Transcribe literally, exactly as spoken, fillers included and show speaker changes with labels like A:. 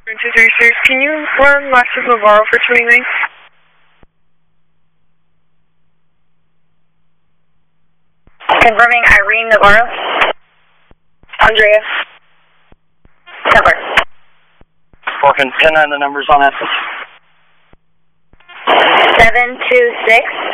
A: two three six, can you run Lexus Navarro for Twin Wing?
B: Confirming Irene Navarro.
A: Andrea.
B: Number.
C: Falcon, ten nine, the numbers on that.
B: seven two six.